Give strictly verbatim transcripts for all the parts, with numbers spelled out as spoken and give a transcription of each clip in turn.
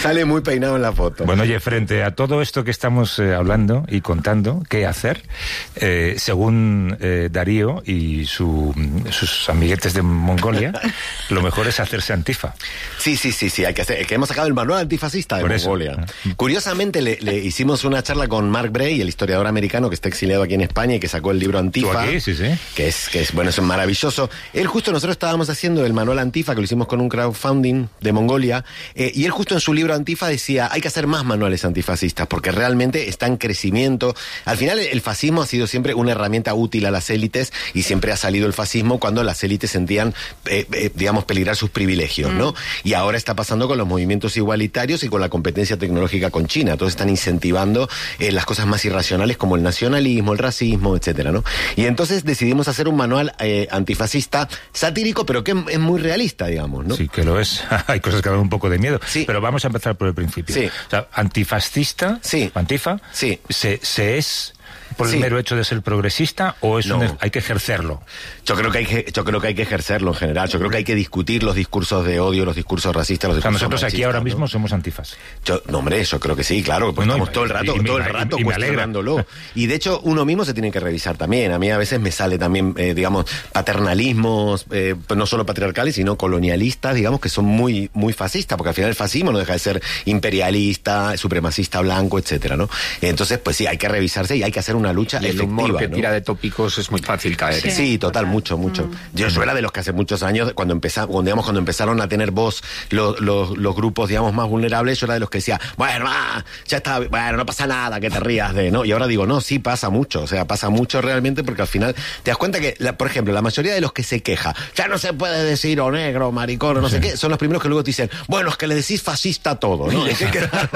Sale muy peinado en la foto. Bueno, oye, frente a todo esto que estamos eh, hablando y contando, ¿qué hacer? Eh, según eh, Darío y su, sus amiguetes de Mongolia, lo mejor es hacerse antifa. Sí, sí, sí, sí, hay que hacer. Que hemos sacado el manual antifascista de Por Mongolia. Eso. Curiosamente, le, le hicimos una charla con Mark Bray, el historiador americano que está exiliado aquí en España y que sacó el libro Antifa. Aquí? Sí, sí. Que es, que es, bueno, es maravilloso. Él justo, nosotros estábamos haciendo el manual Antifa, que lo hicimos con un crowdfunding de Mongolia, eh, y él justo en su libro Antifa decía, hay que hacer más manuales antifascistas, porque realmente está en crecimiento. Al final, el fascismo ha sido siempre una herramienta útil a las élites, y siempre ha salido el fascismo cuando las élites sentían, eh, eh, digamos, peligrar sus privilegios, mm. ¿no? Y ahora está pasando con los movimientos igualitarios y con la competencia tecnológica con China. Todos están incentivando eh, las cosas más irracionales como el nacionalismo, el racismo, etcétera, ¿no? Y entonces decidimos hacer un manual eh, antifascista satírico, pero que es muy realista, digamos, ¿no? Sí, que lo es. Hay cosas que dan un poco de miedo. Sí. Pero vamos a empezar por el principio. Sí. O sea, antifascista, sí. antifa, sí. Se, se es... ¿Por el sí. mero hecho de ser progresista o es no. un, hay que ejercerlo? Yo creo que hay que yo creo que hay que ejercerlo en general. Yo creo que hay que discutir los discursos de odio, los discursos racistas, los discursos o sea, nosotros aquí ahora ¿no? mismo somos antifas. Yo, no, hombre, yo creo que sí, claro, pues no, estamos y, todo el rato, y, todo el rato y, cuestionándolo. Y, y de hecho, uno mismo se tiene que revisar también. A mí a veces me sale también, eh, digamos, paternalismos, eh, no solo patriarcales, sino colonialistas, digamos, que son muy, muy fascistas, porque al final el fascismo no deja de ser imperialista, supremacista blanco, etcétera, ¿no? Entonces, pues sí, hay que revisarse y hay que hacer una lucha y efectiva. El humor que ¿no? tira de tópicos es muy fácil caer. Sí, sí total, mucho, mucho. Mm. Yo, yo era de los que hace muchos años, cuando empezamos, cuando, digamos, cuando empezaron a tener voz los, los, los grupos, digamos, más vulnerables, yo era de los que decía, bueno, ah, ya está, bueno, no pasa nada, que te rías de, ¿no? Y ahora digo, no, sí pasa mucho, o sea, pasa mucho realmente, porque al final te das cuenta que, la, por ejemplo, la mayoría de los que se queja, ya no se puede decir o negro, maricón, o no sí. sé qué, son los primeros que luego te dicen, bueno, es que le decís fascista a todo, ¿no? no,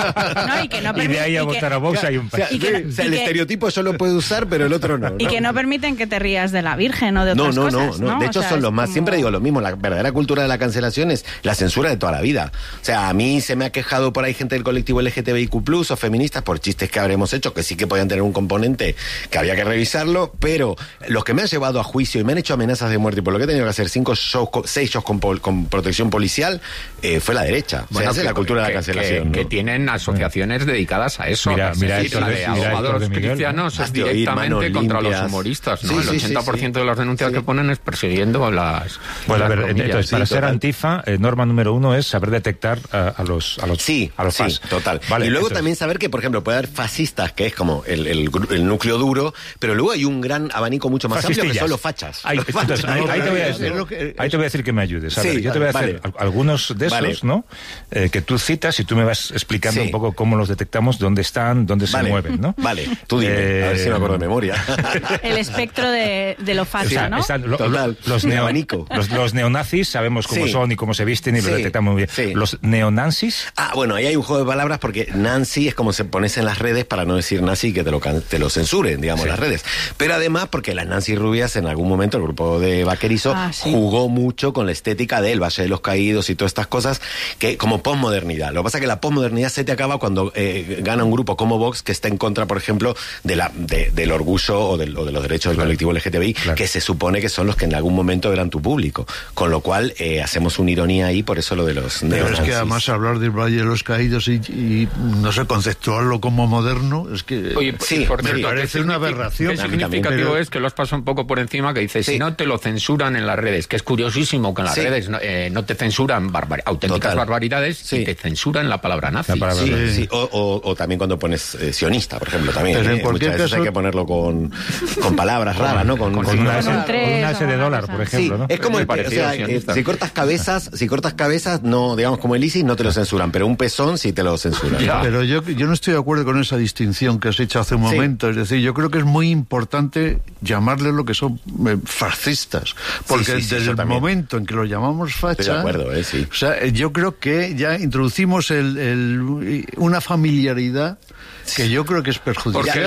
y, que no y de ahí a votar a Vox hay un... O sea, y que, o sea, el que, estereotipo yo lo puedo usar, pero el otro no. Y ¿no? que no permiten que te rías de la Virgen o de otras no, no, cosas, no, no, ¿no? de hecho o sea, son los más, como... siempre digo lo mismo, la verdadera cultura de la cancelación es la censura de toda la vida. O sea, a mí se me ha quejado por ahí gente del colectivo L G T B I Q plus, o feministas por chistes que habremos hecho, que sí que podían tener un componente que había que revisarlo, pero los que me han llevado a juicio y me han hecho amenazas de muerte y por lo que he tenido que hacer cinco shows, seis shows con, con protección policial, eh, fue la derecha. Bueno, o sea, que, es la cultura que, de la cancelación. Que, ¿no? que tienen asociaciones mm. dedicadas a eso. Mira, mira, sí, la de abogados cristianos es directamente contra los humoristas, ¿no? Sí, sí, el ochenta por ciento sí, sí. de las denuncias sí. que ponen es persiguiendo a las... Bueno, a ver, comillas, entonces, sí, para total. ser antifa, eh, norma número uno es saber detectar uh, a los a los Sí, a los sí, fas. total. Vale, y luego entonces... también saber que, por ejemplo, puede haber fascistas, que es como el, el, el núcleo duro, pero luego hay un gran abanico mucho más amplio que son los fachas. Ahí, los entonces, fachas. ahí, ahí, te voy a decir, ahí te voy a decir que me ayudes. A ver, sí, yo te voy a hacer vale. algunos de esos, vale. ¿no? Eh, que tú citas y tú me vas explicando sí. un poco cómo los detectamos, dónde están, dónde vale. se mueven, ¿no? Vale, tú dime, eh... a ver si me acuerdo de memoria. El espectro de, de lo facha, o sea, ¿no? Están, lo, Total, los, neo, los, los neonazis sabemos cómo sí. son y cómo se visten y sí. lo detectamos muy bien. Sí. Los neonazis. Ah, bueno, ahí hay un juego de palabras porque Nancy es como se pones en las redes para no decir nazi que te lo, te lo censuren, digamos, sí. las redes. Pero además porque las Nancy Rubias en algún momento, el grupo de Vaquerizo, ah, sí. jugó mucho con la estética del Valle de los Caídos y todas estas cosas que como posmodernidad. Lo que pasa es que la posmodernidad se te acaba cuando eh, gana un grupo como Vox que está en contra, por ejemplo, de la, de, del orgullo o, del, o de los derechos del claro. colectivo L G T B I, claro. que se supone que son los que en algún momento eran tu público. Con lo cual eh, hacemos una ironía ahí, por eso lo de los Pero neonazis. Es que además hablar del Valle de los Caídos y, y no sé, conceptuarlo como moderno, es que Oye, sí, por me cierto, parece una aberración. Qué significativo pero... es que lo has pasado un poco por encima, que dices, sí. si no te lo censuran en las redes, que es curiosísimo que en las sí. redes no, eh, no te censuran barbar auténticas Total. barbaridades sí. y te censuran la palabra nazi. La palabra sí, nazi. Sí. O, o, o también cuando pones eh, sionista, por ejemplo, también. Pero en eh, cualquier muchas veces caso... hay que ponerlo con, con palabras raras, ¿no? Con, con, con una, una, una S de dólar, por ejemplo, sí, ¿no? es como el, o sea, eh, si cortas cabezas, si cortas cabezas, no, digamos como el ISIS, no te lo censuran, pero un pezón sí te lo censuran. ¿no? Pero yo, yo no estoy de acuerdo con esa distinción que has hecho hace un momento, sí. es decir, yo creo que es muy importante llamarles lo que son eh, fascistas, porque sí, sí, sí, desde el también. momento en que lo llamamos facha, estoy de acuerdo, eh, sí. o sea, yo creo que ya introducimos el, el, una familiaridad que yo creo que es perjudicial. Porque el facha a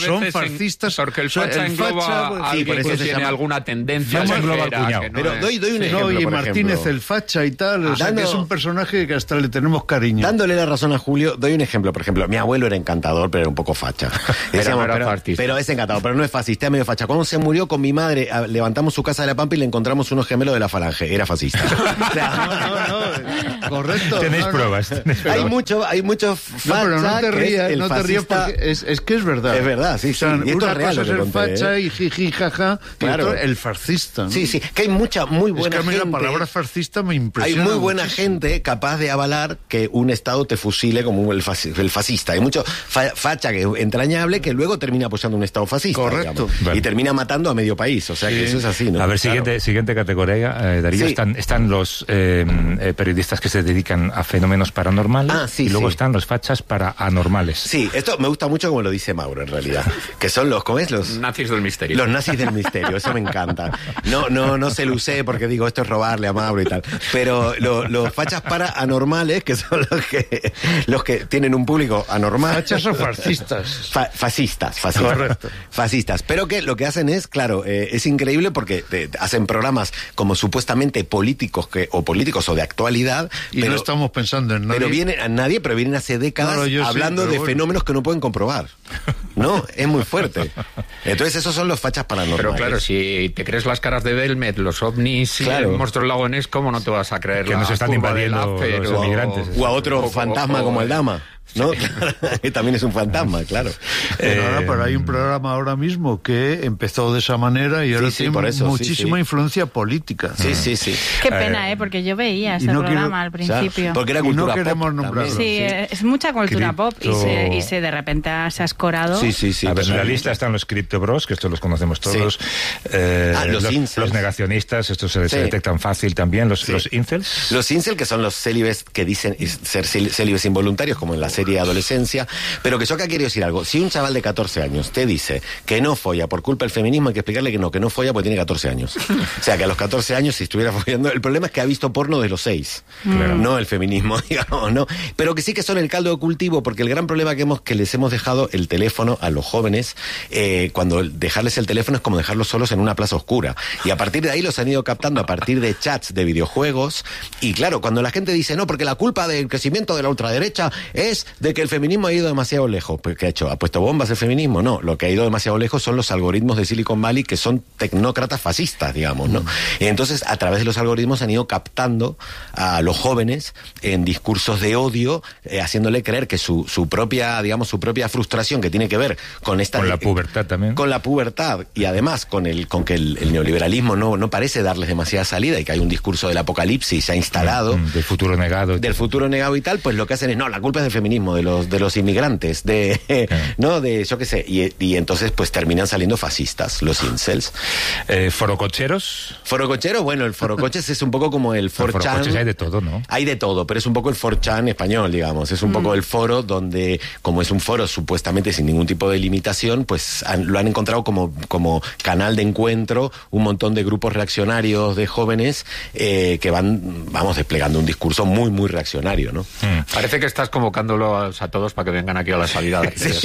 son veces fascistas. En, porque el facha el engloba facha, a sí, alguien por eso que se tiene llama, alguna tendencia. Facha engloba severa, al cuñado. que no Pero es, doy, doy un No, ejemplo, y por Martínez ejemplo. el facha y tal, o sea, Dando- que es un personaje que hasta le tenemos cariño. Dándole la razón a Julio, doy un ejemplo. Por ejemplo, mi abuelo era encantador, pero era un poco facha. Y decíamos, no era pero, fascista. pero es encantador, pero no es fascista, es medio facha. Cuando se murió con mi madre, a- levantamos su casa de la Pampa y le encontramos unos gemelos de la Falange. Era fascista. O sea, No, no, no, correcto. Tenéis no, no. pruebas. tenéis hay pruebas. mucho, hay mucho No, facha. pero no te que es rías, el no te rías fascista. porque es, es que es verdad. Es verdad, sí, O sea, sí. Y esto una es real cosa lo es que el conté, facha ¿eh? y jiji, jaja, y Claro. otro el fascista, ¿no? Sí, sí, que hay mucha, muy Es buena que a mí gente. la palabra fascista me Hay impresiona muy buena muchísimo. gente capaz de avalar que un Estado te fusile como el, fasc- el fascista. Hay mucho fa- facha que es entrañable que luego termina apoyando un Estado fascista. Correcto. digamos, Vale. Y termina matando a medio país. O sea que Sí. eso es así, ¿no? A ver, Claro. siguiente, siguiente categoría, eh, Darío. Sí. Están, están los eh, eh, periodistas que se dedican a fenómenos paranormales Ah, sí, y luego sí. están los fachas para anormales. Sí, esto me gusta mucho como lo dice Mauro en realidad. Que son los, ¿cómo es? Los, Nazis del misterio. Los nazis del misterio, eso me encanta. No, no, no se lo usé porque digo, esto es robarle a Mauro y tal. Pero lo- los fachas para anormales, que son los que, los que tienen un público anormal. Fachas o fascistas. Fa- fascistas, fascistas. Correcto. Fascistas. Pero que lo que hacen es, claro, eh, es increíble porque te- te hacen programas como supuestamente políticos que, o políticos o de actualidad. Y pero, no estamos pensando en nadie. pero vienen a nadie, pero vienen hace décadas No, no, yo sí, hablando pero de bueno. fenómenos que no pueden comprobar. No, es muy fuerte. Entonces esos son los fachas paranormales. Pero claro, si te crees las caras de Belmet, los ovnis Claro. y el monstruo del lago Ness, ¿cómo no te vas a creer Que la nos están curva del invadiendo Laffer los o- inmigrantes. O a otro o- fantasma o- como el Dama, ¿no? Que también es un fantasma, claro. Pero, Eh, ahora, pero hay un programa ahora mismo que empezó de esa manera y ahora sí, tiene por eso, sí, muchísima sí. influencia política. Sí, sí, sí. Qué pena, ¿eh? Porque yo veía ese no programa quiero- al principio. Ya, porque era Y no cultura queremos pop nombrarlo. también. Sí, eh, es mucha cultura Cripto- pop y se, y se de repente se ha escorado. Sí, sí, sí. a ver, en la totalmente. lista están los Crypto Bros, que estos los conocemos todos. Eh, Ah, los incels. los negacionistas, estos se, se Sí. detectan fácil también. Los, Sí. los incels. Los incel, que son los célibes que dicen is- ser cel- célibes involuntarios, como en la serie Adolescencia, pero que yo acá quiero decir algo. Si un chaval de catorce años te dice que no folla por culpa del feminismo, hay que explicarle que no, que no folla porque tiene catorce años. O sea, que a los catorce años, si estuviera follando, el problema es que ha visto porno de los seis. No el feminismo, digamos, no. Pero que sí que son el caldo de cultivo, porque el gran problema que hemos que les hemos dejado el teléfono a los jóvenes, eh, cuando dejarles el teléfono es como dejarlos solos en una plaza oscura. Y a partir de ahí los han ido captando a partir de chats de videojuegos. Y claro, cuando la gente dice, no, porque la culpa del crecimiento de la ultraderecha es de que el feminismo ha ido demasiado lejos. Pues, ¿qué ha hecho? ¿Ha puesto bombas el feminismo? No, lo que ha ido demasiado lejos son los algoritmos de Silicon Valley, que son tecnócratas fascistas, digamos, ¿no? Y entonces, a través de los algoritmos han ido captando a los jóvenes en discursos de odio, eh, haciéndole creer que su, su propia, digamos, su propia frustración, que tiene que ver con esta... Con la pubertad también. Con la pubertad, y además con el con que el, el neoliberalismo no, no parece darles demasiada salida, y que hay un discurso del apocalipsis se ha instalado, Mm, del futuro negado. del futuro negado y tal, pues lo que hacen es, no, la culpa es del feminismo, de los de los inmigrantes, de no, de yo qué sé, y, y entonces pues terminan saliendo fascistas, los incels. Eh, forococheros. Forocochero, bueno, el forocoches es un poco como el four chan. Forocoches hay de todo, ¿no? Hay de todo, pero es un poco el four chan español, digamos. Es un poco el foro donde, como es un foro supuestamente sin ningún tipo de limitación, pues han- lo han encontrado como, como canal de encuentro un montón de grupos reaccionarios de jóvenes eh, que van, vamos, desplegando un discurso muy, muy reaccionario, ¿no? Parece que estás convocándolos a todos para que vengan aquí a la salida.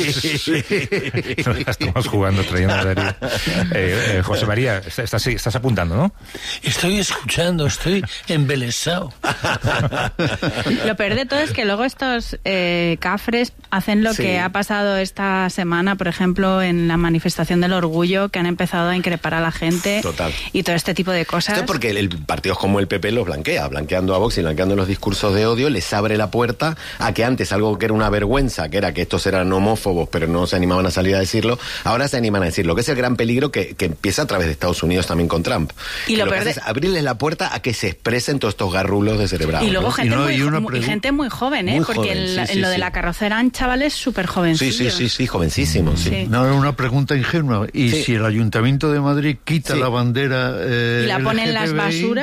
Estamos jugando, trayendo a Darío. Eh, eh, José María, estás, estás apuntando, ¿no? Estoy escuchando, estoy embelesado. Lo peor de todo es que luego estos eh, cafres hacen lo Sí. que ha pasado esta semana, por ejemplo, en la manifestación del orgullo, que han empezado a increpar a la gente. Total. Y todo este tipo de cosas. Esto es porque el partidos como el P P los blanquea, blanqueando a Vox y blanqueando los discursos de odio, les abre la puerta a que antes algo que era una vergüenza, que era que estos eran homófobos, pero no se animaban a salir a decirlo, ahora se animan a decirlo, que es el gran peligro que, que empieza a través de Estados Unidos también con Trump. Y Que lo lo que peor hace de- es abrirles la puerta a que se expresen todos estos garrulos de cerebrados. Y luego ¿no? gente, Y no, muy, y una muy- pregu- gente muy joven, ¿eh? Muy Porque joven, en, sí, la- sí, en lo sí. de la carroza eran chavales súper Sí, jovencillos. sí, sí, sí, jovencísimos, sí. Sí. No, era una pregunta ingenua. ¿Y Sí. si el Ayuntamiento de Madrid quita Sí. la bandera eh, Y la ponen en las L G T B I? basuras.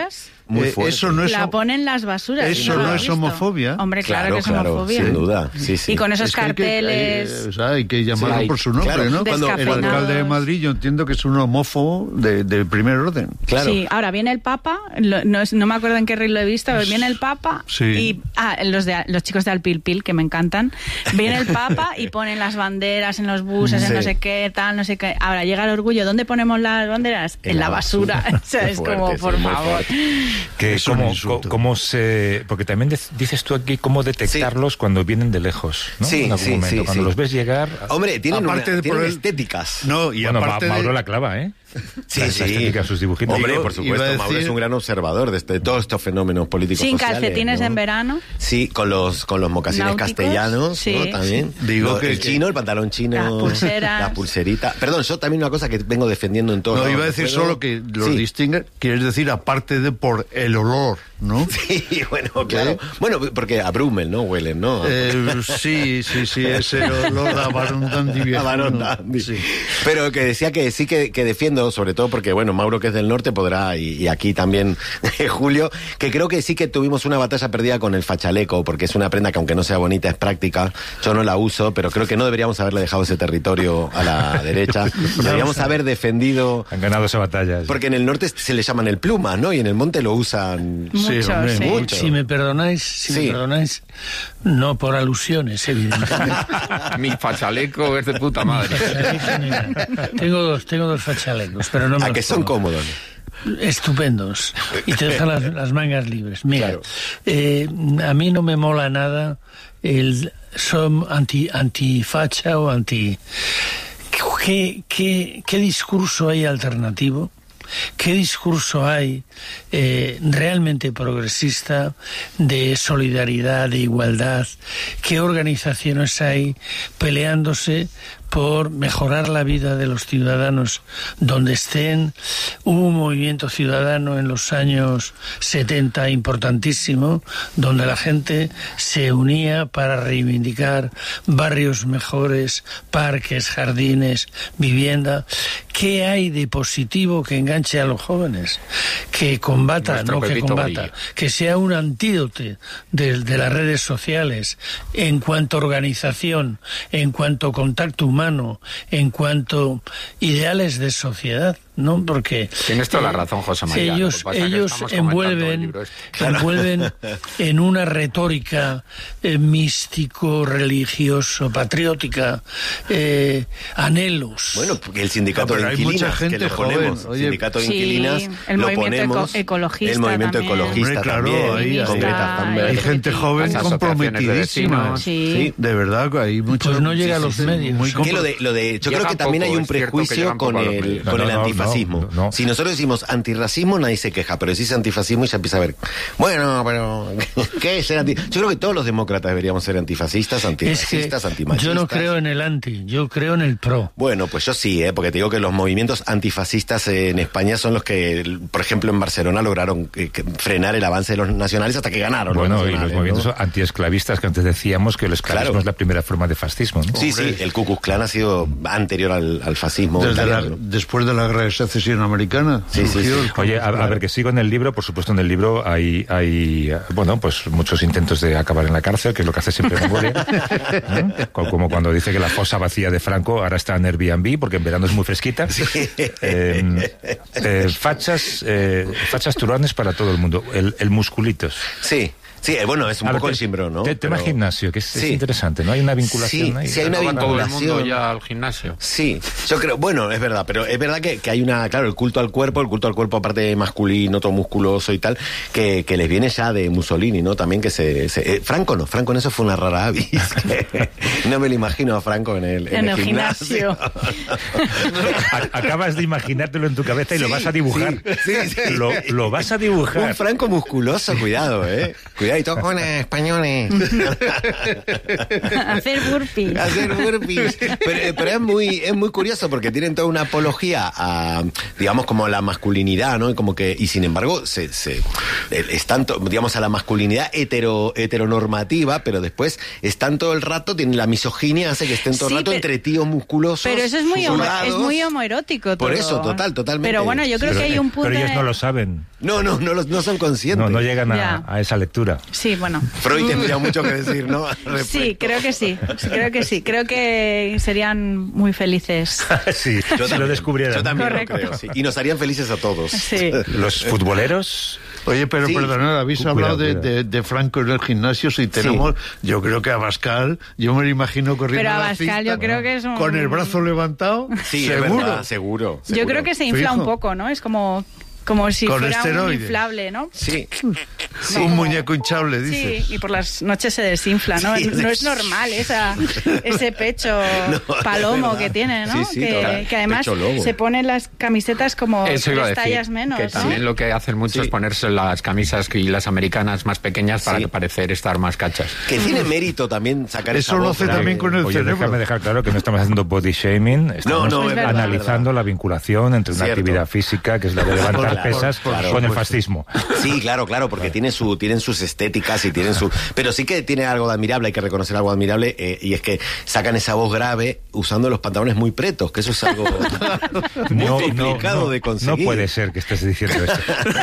muy fuerte. Eh, eso no es la ponen las basuras. Eso no, no lo es visto. homofobia. Hombre, claro, Claro, que es claro, homofobia. sin duda. Sí, sí. Y con esos Es que hay que- carteles... hay, o sea, hay que llamarlo Sí, por su nombre, claro, ¿no? cuando- El alcalde de Madrid, yo entiendo que es un homófobo de, de primer orden. Claro. Sí, ahora viene el Papa, lo- no, es- no me acuerdo en qué reel lo he visto, pero viene el Papa Sí. y ah, los, de, los chicos de Alpilpil, que me encantan, viene el Papa y ponen las banderas en los buses, en Sí. no sé qué, tal, no sé qué. Ahora llega el orgullo, ¿dónde ponemos las banderas? En, En la la basura. basura. O sea, Qué es fuerte, como, sí, por muy favor. Que Es un cómo, insulto. cómo se... Porque también dec- dices tú aquí cómo detectarlos cuando vienen de lejos, ¿no? Sí, En algún sí, momento. sí, Cuando sí. los ves llegar... Hombre, tienen, Aparte una- de tienen por el- estéticas. No, y bueno, Ma- aparte Mauro de... la clava, ¿eh? Sí, La- sí. La estética, sus dibujitos. Hombre, Digo, por iba supuesto, a Mauro decir- es un gran observador de, este- de todos estos fenómenos políticos Sin sociales, calcetines ¿no? en verano. Sí, con los con los mocasines Náuticos, castellanos, sí. ¿no? También. Digo Lo- que- el chino, el pantalón chino, Las pulseras. la pulserita. Perdón, yo también una cosa que vengo defendiendo en todo. No, iba a decir solo que los Sí. distingue, quieres decir, aparte de por el olor, ¿no? Sí, bueno, claro. Bueno, porque a Brummel, ¿no? Huelen, ¿no? Eh, sí, sí, sí, ese olor a Barón Dandy viejo. A Barón ¿no? Dandy. Sí. Pero que decía que sí que, que defiendo, sobre todo porque, bueno, Mauro, que es del norte, podrá, y, y aquí también Julio, que creo que sí que tuvimos una batalla perdida con el fachaleco, porque es una prenda que, aunque no sea bonita, es práctica. Yo no la uso, pero creo que no deberíamos haberle dejado ese territorio a la derecha. Deberíamos haber defendido... Han ganado esa batalla. Porque en el norte se le llaman el pluma, ¿no? Y en el monte lo usan... Mucho, hombre, sí. mucho. Si me perdonáis, si Sí. me perdonáis, no por alusiones, evidentemente. Mi fachaleco es de puta madre. tengo dos, tengo dos fachalecos, pero no me A los que son pongo. cómodos. Estupendos. Y te dejan las, las mangas libres. Mira, Claro. eh, a mí no me mola nada el son anti antifacha o anti. ¿Qué, qué, qué discurso hay alternativo? ¿Qué discurso hay eh, realmente progresista de solidaridad, de igualdad? ¿Qué organizaciones hay peleándose por mejorar la vida de los ciudadanos donde estén? Hubo un movimiento ciudadano en los años setenta importantísimo, donde la gente se unía para reivindicar barrios mejores, parques, jardines, vivienda. ¿Qué hay de positivo que enganche a los jóvenes? Que combata, Nuestro no que Pepito combata, Grillo. que sea un antídoto de, de las redes sociales en cuanto a organización, en cuanto a contacto humano, en cuanto a ideales de sociedad, ¿no? Porque Tienes toda la razón, José María. ellos, Lo que pasa es que ellos estamos comentando el envuelven, libro este. envuelven en una retórica eh, místico, religioso, patriótica, eh, anhelos. Bueno, porque el sindicato No, pero de hay mucha inquilinas gente que le ponemos, joven, oye. sindicato de Sí, inquilinas, el lo movimiento ponemos, eco- ecologista el movimiento también. ecologista Hombre, claro, también, ahí, con ahí. Greta Thunberg. Hay gente joven Las asociaciones de comprometidísima. vecinos. Sí. Sí. De verdad, hay mucho. Pues no llega a los sí, sí, medios. muy Que lo de, lo de, yo Llega creo que también poco, hay un es cierto que prejuicio llegan con poco a los el, medios. con No, el no, no, antifascismo. no, no. Si nosotros decimos antirracismo, nadie se queja, pero decís antifascismo y ya empieza a ver, bueno, pero ¿qué es ser anti? Yo creo que todos los demócratas deberíamos ser antifascistas, es que antirracistas, antimachistas. yo no creo en el anti, yo creo en el pro. Bueno, pues yo sí, ¿eh? Porque te digo que los movimientos antifascistas eh, en España son los que, por ejemplo, en Barcelona lograron eh, que- frenar el avance de los nacionales hasta que ganaron. Bueno, los y los nacionales, movimientos ¿no? antiesclavistas, que antes decíamos que el esclavismo Claro. es la primera forma de fascismo, ¿no? Sí, sí, el Ku Klux Klan ha sido anterior al, al fascismo Desde la- italiano, ¿no? después de la guerra de secesión americana. Sí, sí, surgió sí. el- Oye, a, a ver, que sigo en el libro, por supuesto en el libro hay, hay, eh, bueno, pues muchos intentos de acabar en la cárcel, que es lo que hace siempre Mongolia, ¿no? Co- como cuando dice que la fosa vacía de Franco ahora está en Airbnb, porque en verano es muy fresquita. Eh, eh, fachas, eh, fachas turones para todo el mundo, el, el musculitos. Sí, sí, eh, bueno, es un A ver, poco te- el simbrón, ¿no? te- tema Pero- gimnasio, que es, es Sí. interesante, ¿no? Hay una vinculación Sí, ahí. sí, hay una No va todo el vinculación. mundo ya al gimnasio. Sí, yo creo, bueno, es verdad, pero es verdad que, que hay una, claro, el culto al cuerpo, el culto al cuerpo aparte masculino, todo musculoso y tal, que, que les viene ya de Mussolini, ¿no? También que se... se- eh, Franco no, Franco en eso fue una rara avis. que no me lo imagino a Franco en el, en En el el gimnasio. A- Acabas de imaginártelo en tu cabeza y lo Sí, vas a dibujar. sí, sí, sí. Lo, lo vas a dibujar. Un Franco musculoso, cuidado, ¿eh? Cuidadito con españoles. Hacer burpees. Hacer burpees. Pero, pero es muy es muy curioso porque tienen toda una apología a, digamos, como a la masculinidad, ¿no? Y como que, y sin embargo, se, se están, to- digamos, a la masculinidad hetero, heteronormativa, pero después están todo el rato, tienen la misoginia, hace que estén todo el Sí, rato pero- entre tíos musculosos. Pero eso es muy, homo- sudados. es muy homoerótico todo. Por eso, total, totalmente. Pero bueno, yo creo pero, que hay un punto... pero ellos de- no lo saben. No, no, no, no son conscientes. No, no llegan a, a esa lectura. Sí, bueno. Freud tendría mucho que decir, ¿no? Sí, creo que sí, creo que sí. Creo que serían muy felices. Sí, yo si lo descubrieran. Yo también Correcto. lo creo, sí. Y nos harían felices a todos. Sí. Los futboleros... Oye, pero Sí. perdonad, habéis Cuidado, hablado de, cuidado. de, de Franco en el gimnasio, si tenemos, yo creo que Abascal, yo me lo imagino corriendo Pero a la Abascal pista, yo creo que es un... con el brazo levantado, Sí, es seguro. verdad, seguro, Yo seguro. creo que se infla Fijo. un poco, ¿no? Es como, como si Con fuera un esteroides. inflable, ¿no? Sí. Sí, un muñeco hinchable, dices. Sí, y por las noches se desinfla, ¿no? Sí, no sí. es normal esa, ese pecho No, palomo es que tiene, ¿no? Sí, sí, que, total. que además Pecho lobo. se ponen las camisetas como Eso iba a tres decir, tallas menos, que ¿no? también lo que hacen mucho Sí. es ponerse las camisas y las americanas más pequeñas para Sí. parecer estar más cachas. Que tiene mérito también sacar Eso esa lo voz hace grave. también con el Oye, cerebro. déjame dejar claro que no estamos haciendo body shaming, estamos no, es verdad, analizando es la vinculación entre una Cierto. actividad física, que es la de levantar Claro, pesas, claro, con el pues, fascismo. Sí, claro, claro, porque tiene su, tienen sus estéticas y tienen su... Pero sí que tiene algo de admirable, hay que reconocer algo admirable, eh, y es que sacan esa voz grave usando los pantalones muy pretos, que eso es algo muy No, complicado no, no, de conseguir. no puede ser que estés diciendo esto.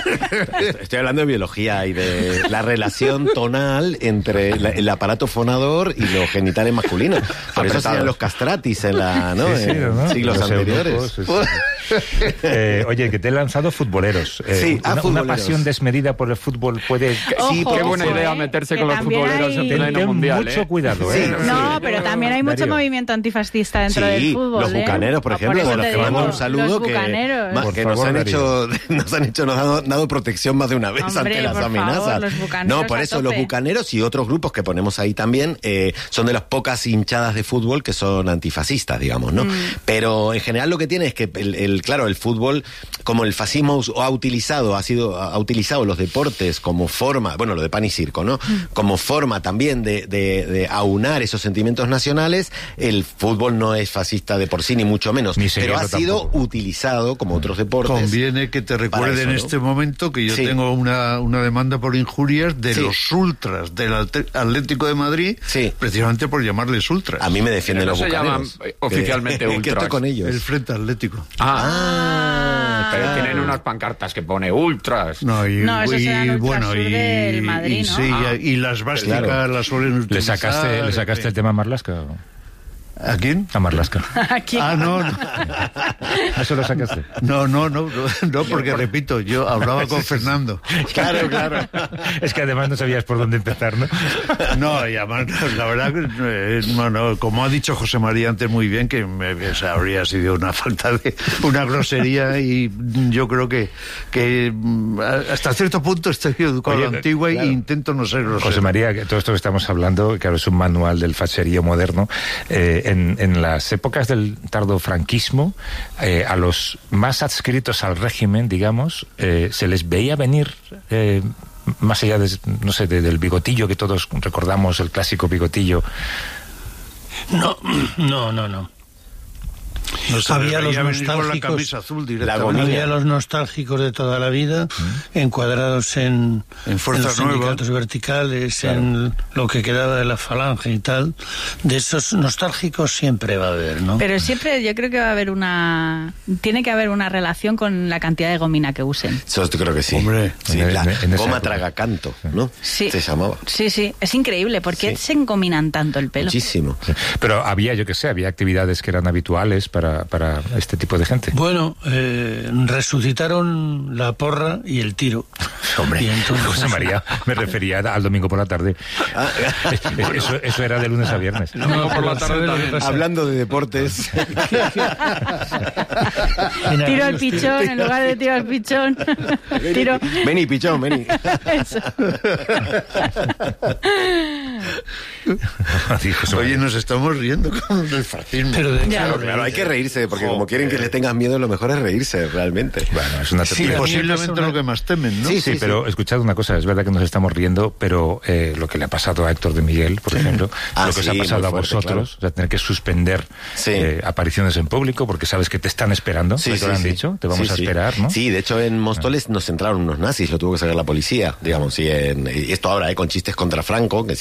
Estoy hablando de biología y de la relación tonal entre la- el aparato fonador y los genitales masculinos. Por eso Apretados. hacían los castratis en la, ¿no? Sí, sí, en ¿no? siglos Los anteriores. eunucos, sí, sí. Eh, oye, que te he lanzado futboleros. Eh, Sí, ah, una, una futboleros. pasión desmedida por el fútbol puede... Sí, Ojo, Qué buena ojo, idea eh, meterse que con los también futboleros hay- en pleno Ten mundial. mucho ¿eh? cuidado, Sí, ¿eh? No, pero también hay mucho Darío. movimiento antifascista dentro Sí, del fútbol. los ¿eh? bucaneros, por Ah, ejemplo, eso de los te que mando digo, un saludo los que, bucaneros. ma- Por que favor, nos han Darío. hecho, nos han hecho, nos han dado, dado protección más de una vez Hombre, ante las por favor, amenazas. los bucaneros No, por a eso tope. los bucaneros y otros grupos que ponemos ahí también eh, son de las pocas hinchadas de fútbol que son antifascistas, digamos, ¿no? Mm. Pero en general lo que tiene es que el, el- claro, el fútbol, como el fascismo us- ha utilizado, ha sido, ha utilizado los deportes como forma, bueno, lo de pan y circo, ¿no? Mm. Como forma también de, de, de aunar esos sentimientos nacionales, el fútbol no es fascista de por sí, ni mucho menos. Ni pero ha serio sido tampoco. utilizado, como otros deportes. Conviene que te recuerde Para eso, en ¿no? este momento que yo Sí. tengo una, una demanda por injurias de Sí. los ultras del Alte- Atlético de Madrid, Sí. precisamente por llamarles ultras. A mí me defienden Pero los no se llaman, bucaneros. eh, oficialmente Que- que ultras. estoy con ellos. El Frente Atlético. Ah, Ah, pero claro. tienen unas pancartas que pone ultras. No, y, No, esos y, eran ultrasur bueno, y, del Madrid, y ¿no? sí, Ah, y las básicas claro. las suelen ¿Le utilizar. sacaste, ¿le sacaste en el fin. tema a Marlaska? ¿A quién? A Marlaska. Aquí. Ah, no, no. ¿Eso lo sacaste? No, no, no, no, no, porque repito, yo hablaba con Fernando. Claro, claro. Es que además no sabías por dónde empezar, ¿no? No, y además, la verdad que, eh, no, no, como ha dicho José María antes muy bien, que me, que esa habría sido una falta de, una grosería, y yo creo que, que mm, hasta cierto punto estoy educado a la Oye, antigua claro. e intento no ser grosero. José María, que todo esto que estamos hablando, claro, es un manual del facherío moderno. Eh, en, en las épocas del tardo franquismo, eh, a los más adscritos al régimen, digamos, eh, se les veía venir, eh, más allá de, no sé, de- del bigotillo que todos recordamos, el clásico bigotillo. No, no, no, no. No se Había le veía los venir con la nostálgicos. camisa azul La directamente. gomilla. Había los nostálgicos de toda la vida, encuadrados en, En Fuerza los Nueva. sindicatos verticales, en lo que quedaba de la falange y tal. De esos nostálgicos siempre va a haber, ¿no? Pero siempre yo creo que va a haber una... Tiene que haber una relación con la cantidad de gomina que usen. Eso yo creo que sí. Hombre, sí, en- la en- en esa goma época. tragacanto, ¿no? Sí. Se llamaba. Sí, sí. Es increíble. ¿Por qué Sí. se encominan tanto el pelo? Muchísimo. Pero había, yo qué sé, había actividades que eran habituales para, para este tipo de gente. Bueno, eh, resucitaron la porra y el tiro. Hombre, Y entonces- José María, me refería al domingo por la tarde. Ah, Eso, eso era de lunes a viernes. No, por la pero tarde ¿sabes lo que también. pasa? Hablando de deportes. En Tiro al aquellos pichón en lugar de tiro al pichón. Tiro... Vení, pichón, vení. Eso. Dijo José oye, María. nos estamos riendo con el fascismo. Pero de- Ya. Claro, claro, hay que reírse, porque como quieren que le tengas miedo, lo mejor es reírse, realmente. Bueno, es una Sí, tontería. a mí me Posiblemente pasa una- lo que más temen, ¿no? Sí, sí, pero escuchad una cosa, es verdad que nos estamos riendo, pero eh, lo que le ha pasado a Héctor de Miguel, por ejemplo, Ah, lo que os sí, ha pasado muy a fuerte, vosotros, claro. o sea, tener que suspender Sí. eh, apariciones en público porque sabes que te están esperando, Sí, ¿no? sí, te lo han sí. dicho, te vamos Sí, a sí. esperar, ¿no? Sí, de hecho en Móstoles nos entraron unos nazis, lo tuvo que sacar la policía, digamos, y, en- y esto ahora, eh, con chistes contra Franco, que encima es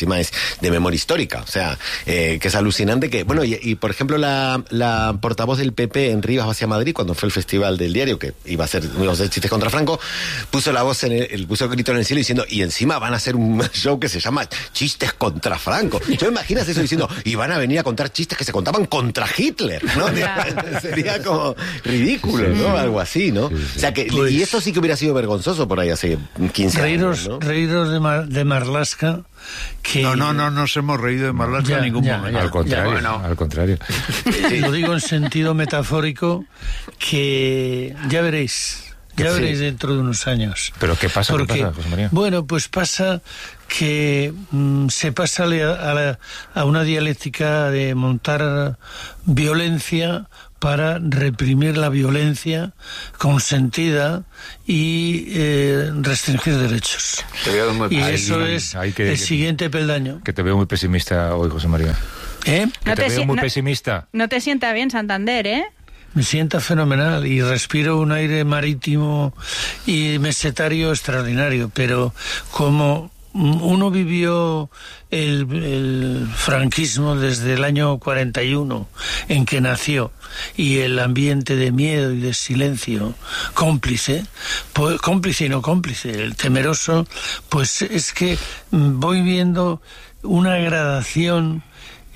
de memoria histórica. O sea, eh, que es alucinante que, bueno, y, y por ejemplo la, la portavoz del P P en Rivas hacia Madrid, cuando fue el Festival del Diario, que iba a hacer, iba a hacer chistes contra Franco, puso la voz en el, el puso el grito en el cielo diciendo, y encima van a hacer un show que se llama Chistes contra Franco. ¿Tú imaginas eso diciendo, y van a venir a contar chistes que se contaban contra Hitler, ¿no? Sería como ridículo, sí, ¿no? Algo así, ¿no? Sí, sí. O sea que, pues, y eso sí que hubiera sido vergonzoso por ahí hace quince reíros, años, ¿no? Reíros de, Mar, de Marlaska. Que... No, no, no nos hemos reído de Marlaska en ningún ya, momento. Ya, al contrario, ya, bueno. al contrario. Sí. Lo digo en sentido metafórico, que ya veréis. Ya sí. veréis dentro de unos años. ¿Pero qué pasa? Porque, ¿Qué pasa, José María? Bueno, pues pasa que mmm, se pasa a, la, a una dialéctica de montar violencia para reprimir la violencia consentida y eh, restringir derechos. Te veo muy... Y ay, eso ay, es ay, que, el que, siguiente peldaño. Que te veo muy pesimista hoy, José María. ¿Eh? Que no te, te veo si muy no, pesimista. No te sienta bien Santander, ¿eh? Me sienta fenomenal y respiro un aire marítimo y mesetario extraordinario, pero como uno vivió el, el franquismo desde el año cuarenta y uno, en que nació, y el ambiente de miedo y de silencio cómplice, pues, cómplice y no cómplice, el temeroso, pues es que voy viendo una gradación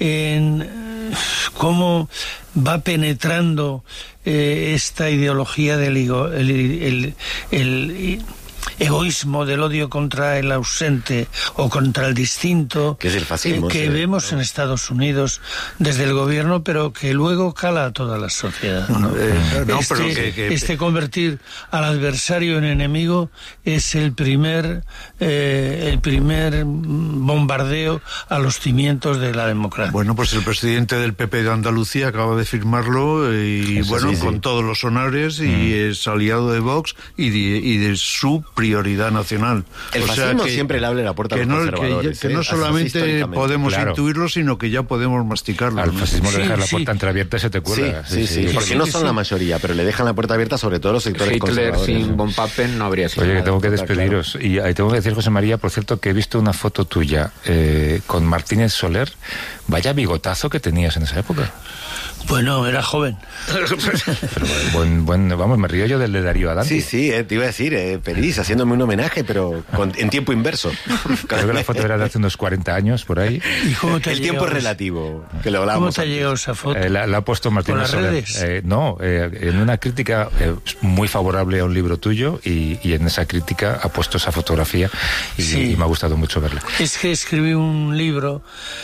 en cómo va penetrando eh, esta ideología del ego, el, el, el egoísmo, del odio contra el ausente o contra el distinto, que es el fascismo, eh, que sí, vemos ¿no? en Estados Unidos desde el gobierno, pero que luego cala a toda la sociedad, ¿no? Eh, no, este, pero que, que... este convertir al adversario en enemigo es el primer eh, el primer bombardeo a los cimientos de la democracia. Bueno, pues el presidente del P P de Andalucía acaba de firmarlo y Eso bueno, sí, sí. con todos los honores, mm. y es aliado de Vox y de, y de su prioridad nacional. El o fascismo sea que, siempre le abre la puerta a los no, conservadores. Que, que ¿eh? no solamente podemos claro. intuirlo, sino que ya podemos masticarlo. Al fascismo sí, le dejas sí. la puerta entreabierta y se te cuela. Sí, sí, sí, sí, porque sí, no son sí. la mayoría, pero le dejan la puerta abierta sobre todo los sectores Hitler conservadores. Sin von Papen no habría sido. Oye, que tengo que nada, despediros. Claro. Y ahí tengo que decir, José María, por cierto, que he visto una foto tuya eh, con Martínez Soler. Vaya bigotazo que tenías en esa época. Bueno, era joven. Pero buen, buen, vamos, me río yo del de Darío Adante. Sí, sí, eh, te iba a decir, eh, Peris, haciéndome un homenaje, pero con, en tiempo inverso. Creo que la foto era de hace unos cuarenta años, por ahí. ¿Y cómo te El tiempo es relativo, que lo ¿Cómo te ha antes. llegado esa foto? Eh, la, la ha puesto Martínez ¿Por las Soler. redes? Eh, no, eh, en una crítica eh, muy favorable a un libro tuyo, y, y en esa crítica ha puesto esa fotografía y, sí. y me ha gustado mucho verla. Es que escribí un libro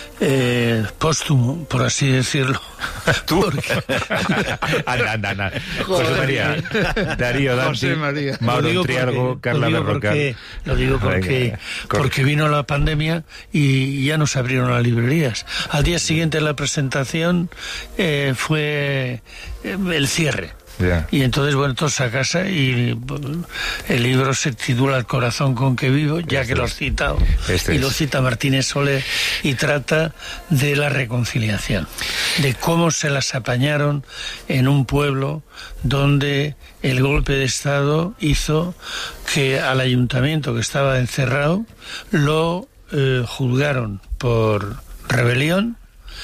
eh, póstumo, por así decirlo. ¿Tú? Porque... anda, anda, anda. José María, Darío Danti, Mauro Triargo, Carla Berrocal. Lo digo porque, porque vino la pandemia y ya nos abrieron las librerías. Al día siguiente de la presentación eh, fue el cierre. Yeah. Y entonces, bueno, todos a casa y el libro se titula El corazón con que vivo, ya este que lo has citado. Este y lo es. cita Martínez Soler y trata de la reconciliación, de cómo se las apañaron en un pueblo donde el golpe de Estado hizo que al ayuntamiento que estaba encerrado lo eh, juzgaron por rebelión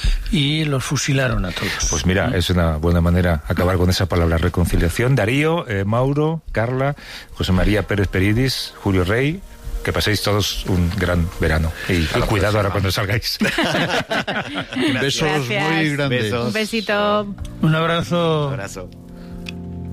y los fusilaron a todos. Pues mira, es una buena manera acabar con esa palabra, reconciliación. Darío, eh, Mauro, Carla, José María Pérez Peridis, Julio Rey, que paséis todos un gran verano. Y, y cuidado ahora cuando salgáis. Besos Gracias. muy grandes. Besos. Un besito. Un abrazo. Un abrazo.